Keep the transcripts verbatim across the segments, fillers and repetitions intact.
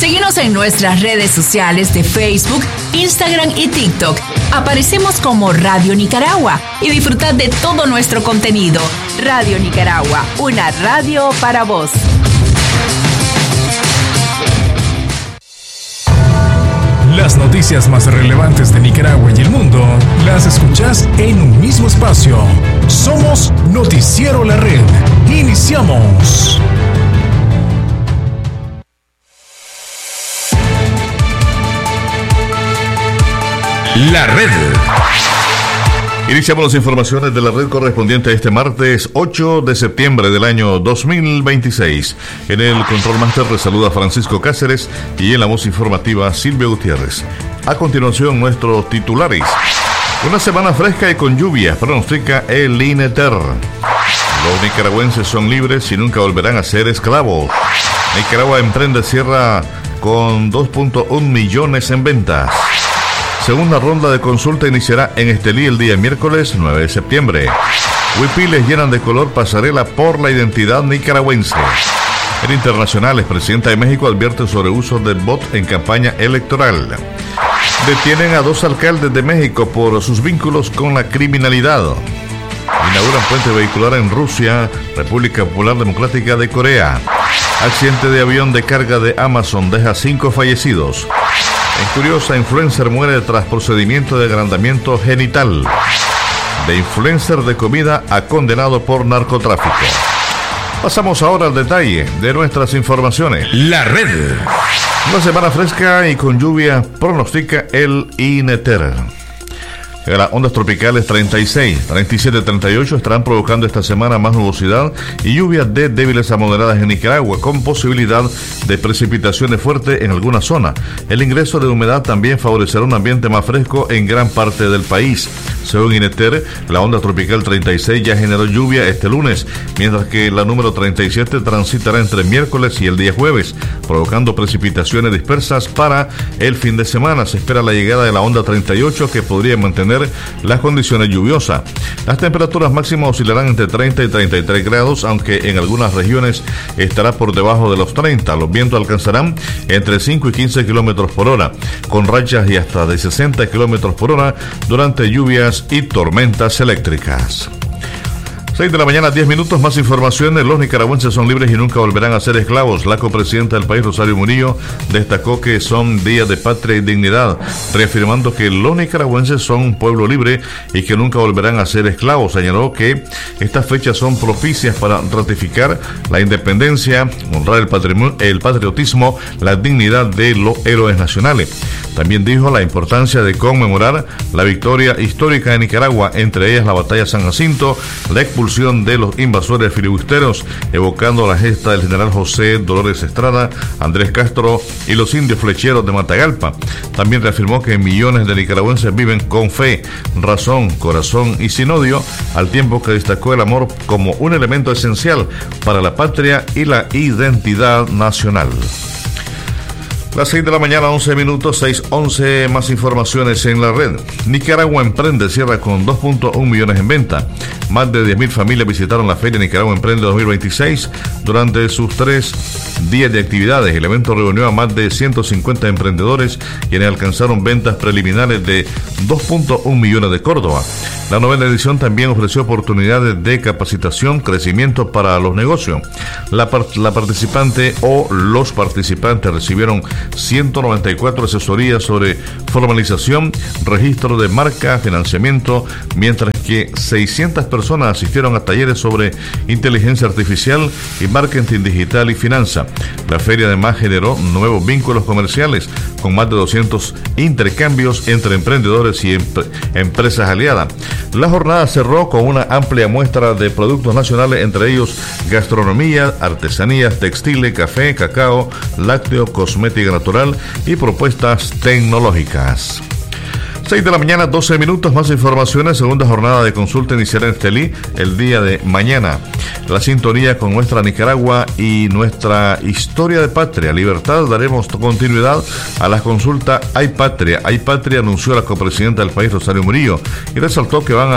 Síguenos en nuestras redes sociales de Facebook, Instagram y TikTok. Aparecemos como Radio Nicaragua y disfrutad de todo nuestro contenido. Radio Nicaragua, una radio para vos. Las noticias más relevantes de Nicaragua y el mundo las escuchás en un mismo espacio. Somos Noticiero La Red. Iniciamos. La Red. Iniciamos las informaciones de la red correspondiente a este martes ocho de septiembre del año dos mil veintiséis. En el Control Master les saluda Francisco Cáceres y en la voz informativa Silvia Gutiérrez. A continuación nuestros titulares. Una semana fresca y con lluvia, pronostica el INETER. Los nicaragüenses son libres y nunca volverán a ser esclavos. Nicaragua emprende cierra con dos punto uno millones en ventas. Segunda ronda de consulta iniciará en Estelí el día miércoles nueve de septiembre. Huipiles llenan de color pasarela por la identidad nicaragüense. En internacionales, presidenta de México advierte sobre uso del bot en campaña electoral. Detienen a dos alcaldes de México por sus vínculos con la criminalidad. Inauguran puente vehicular en Rusia, República Popular Democrática de Corea. Accidente de avión de carga de Amazon deja cinco fallecidos. En curiosa, influencer muere tras procedimiento de agrandamiento genital. De influencer de comida a condenado por narcotráfico. Pasamos ahora al detalle de nuestras informaciones. La Red. Una semana fresca y con lluvia pronostica el INETER. Las ondas tropicales treinta y seis, treinta y siete, treinta y ocho estarán provocando esta semana más nubosidad y lluvias de débiles a moderadas en Nicaragua, con posibilidad de precipitaciones fuertes en alguna zona. El ingreso de humedad también favorecerá un ambiente más fresco en gran parte del país. Según INETER, la onda tropical treinta y seis ya generó lluvia este lunes, mientras que la número treinta y siete transitará entre miércoles y el día jueves, provocando precipitaciones dispersas para el fin de semana. Se espera la llegada de la onda treinta y ocho, que podría mantener las condiciones lluviosas. Las temperaturas máximas oscilarán entre treinta y treinta y tres grados, aunque en algunas regiones estará por debajo de los treinta. Los vientos alcanzarán entre cinco y quince kilómetros por hora, con rachas y hasta de sesenta kilómetros por hora durante lluvias y tormentas eléctricas. seis de la mañana, diez minutos, más informaciones. Los nicaragüenses son libres y nunca volverán a ser esclavos. La copresidenta del país, Rosario Murillo, destacó que son días de patria y dignidad, reafirmando que los nicaragüenses son un pueblo libre y que nunca volverán a ser esclavos. Señaló que estas fechas son propicias para ratificar la independencia, honrar el patrimonio, el patriotismo, la dignidad de los héroes nacionales. También dijo la importancia de conmemorar la victoria histórica de Nicaragua, entre ellas la batalla de San Jacinto, la expulsión de los invasores filibusteros, evocando la gesta del general José Dolores Estrada, Andrés Castro y los indios flecheros de Matagalpa. También reafirmó que millones de nicaragüenses viven con fe, razón, corazón y sin odio, al tiempo que destacó el amor como un elemento esencial para la patria y la identidad nacional. Las seis de la mañana, once minutos, seis once, más informaciones en la red. Nicaragua Emprende cierra con dos punto uno millones en venta. Más de diez mil familias visitaron la Feria Nicaragua Emprende dos mil veintiséis durante sus tres días de actividades. El evento reunió a más de ciento cincuenta emprendedores, quienes alcanzaron ventas preliminares de dos punto uno millones de Córdoba. La novena edición también ofreció oportunidades de capacitación, crecimiento para los negocios. La, part- la participante o los participantes recibieron ciento noventa y cuatro asesorías sobre formalización, registro de marca, financiamiento, mientras que seiscientas personas asistieron a talleres sobre inteligencia artificial y marketing digital y finanza. La feria además generó nuevos vínculos comerciales, con más de doscientos intercambios entre emprendedores y em- empresas aliadas. La jornada cerró con una amplia muestra de productos nacionales, entre ellos gastronomía, artesanías, textiles, café, cacao, lácteo, cosmética natural y propuestas tecnológicas. seis de la mañana, doce minutos, más informaciones. Segunda jornada de consulta iniciará en Estelí el día de mañana. La sintonía con nuestra Nicaragua y nuestra historia de patria, libertad. Daremos continuidad a la consulta Hay Patria. Hay Patria, anunció la copresidenta del país, Rosario Murillo, y resaltó que van a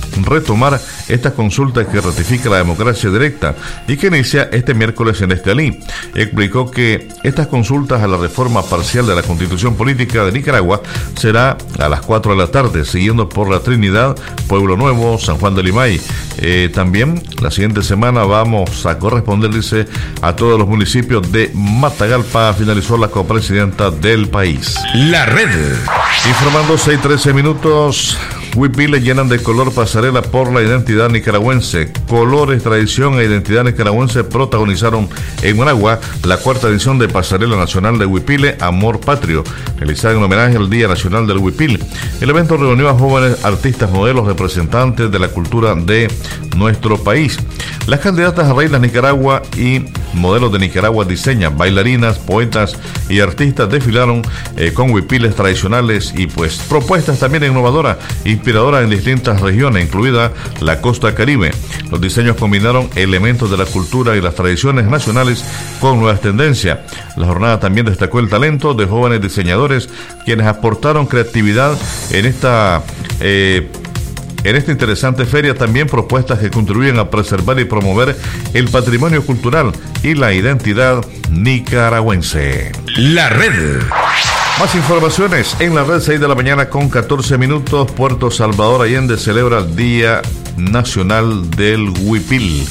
retomar esta consulta que ratifica la democracia directa y que inicia este miércoles en Estelí. Explicó que estas consultas a la reforma parcial de la Constitución Política de Nicaragua será a las cuatro de la tarde, siguiendo por la Trinidad, Pueblo Nuevo, San Juan de Limay. Eh, también la siguiente semana vamos a corresponder, dice, a todos los municipios de Matagalpa, finalizó la copresidenta del país. La red. Informando seis trece minutos. Huipiles llenan de color pasarela por la identidad nicaragüense. Colores, tradición e identidad nicaragüense protagonizaron en Managua la cuarta edición de Pasarela Nacional de Huipile, Amor Patrio, realizada en homenaje al Día Nacional del Huipil. El evento reunió a jóvenes artistas, modelos, representantes de la cultura de nuestro país. Las candidatas a reinas Nicaragua y modelos de Nicaragua diseñan, bailarinas, poetas y artistas desfilaron eh, con huipiles tradicionales y pues propuestas también innovadoras, inspiradoras en distintas regiones, incluida la costa caribe. Los diseños combinaron elementos de la cultura y las tradiciones nacionales con nuevas tendencias. La jornada también destacó el talento de jóvenes diseñadores, quienes aportaron creatividad en esta eh, En esta interesante feria, también propuestas que contribuyen a preservar y promover el patrimonio cultural y la identidad nicaragüense. La red. Más informaciones en la red, seis de la mañana con catorce minutos. Puerto Salvador Allende celebra el Día Nacional del Huipil.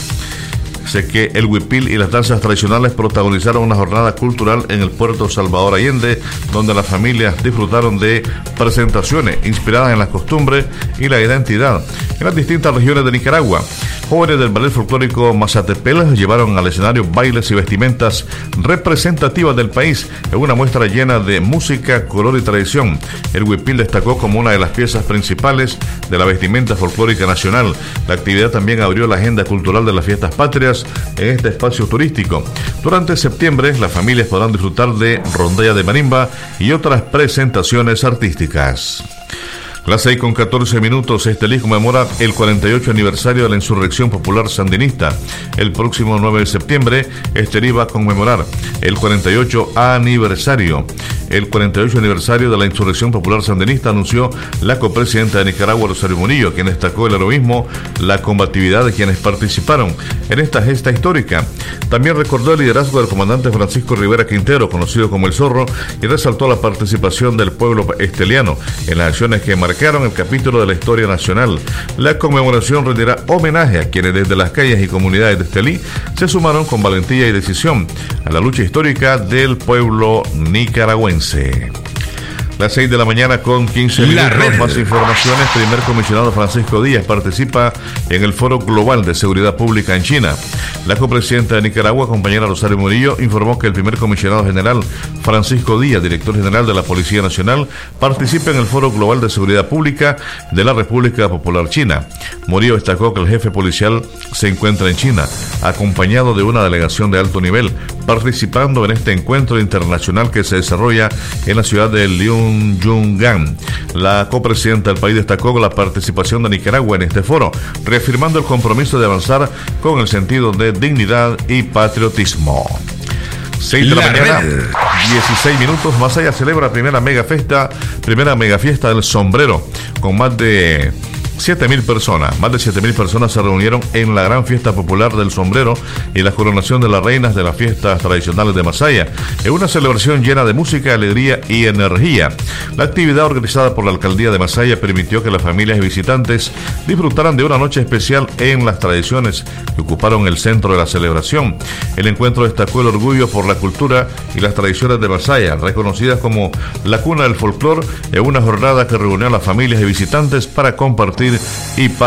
Sé que el huipil y las danzas tradicionales protagonizaron una jornada cultural en el Puerto Salvador Allende, donde las familias disfrutaron de presentaciones inspiradas en las costumbres y la identidad en las distintas regiones de Nicaragua. Jóvenes del ballet folclórico Mazatepec llevaron al escenario bailes y vestimentas representativas del país en una muestra llena de música, color y tradición. El huipil destacó como una de las piezas principales de la vestimenta folclórica nacional. La actividad también abrió la agenda cultural de las fiestas patrias en este espacio turístico. Durante septiembre, las familias podrán disfrutar de rondalla de marimba y otras presentaciones artísticas. Las seis con catorce minutos, Estelí conmemora el cuarenta y ocho aniversario de la Insurrección Popular Sandinista. El próximo nueve de septiembre, Estelí va a conmemorar el cuarenta y ocho aniversario. El cuarenta y ocho aniversario de la Insurrección Popular Sandinista, anunció la copresidenta de Nicaragua, Rosario Murillo, quien destacó el heroísmo, la combatividad de quienes participaron en esta gesta histórica. También recordó el liderazgo del comandante Francisco Rivera Quintero, conocido como El Zorro, y resaltó la participación del pueblo esteliano en las acciones que marcaron el capítulo de la historia nacional. La conmemoración rendirá homenaje a quienes desde las calles y comunidades de Estelí se sumaron con valentía y decisión a la lucha histórica del pueblo nicaragüense. Las seis de la mañana con quince minutos, más informaciones. Primer comisionado Francisco Díaz participa en el Foro Global de Seguridad Pública en China. La copresidenta de Nicaragua, compañera Rosario Murillo, informó que el primer comisionado general Francisco Díaz, director general de la Policía Nacional, participa en el Foro Global de Seguridad Pública de la República Popular China. Murillo destacó que el jefe policial se encuentra en China, acompañado de una delegación de alto nivel, participando en este encuentro internacional que se desarrolla en la ciudad de Liu Yungan. La copresidenta del país destacó la participación de Nicaragua en este foro, reafirmando el compromiso de avanzar con el sentido de dignidad y patriotismo. seis de la, la mañana, red. dieciséis minutos. Masaya celebra primera mega fiesta, primera mega fiesta del sombrero, con más de siete mil personas. Más de siete mil personas se reunieron en la gran fiesta popular del sombrero y la coronación de las reinas de las fiestas tradicionales de Masaya, en una celebración llena de música, alegría y energía. La actividad organizada por la alcaldía de Masaya permitió que las familias y visitantes disfrutaran de una noche especial en las tradiciones que ocuparon el centro de la celebración. El encuentro destacó el orgullo por la cultura y las tradiciones de Masaya, reconocidas como la cuna del folclor, en una jornada que reunió a las familias y visitantes para compartir y para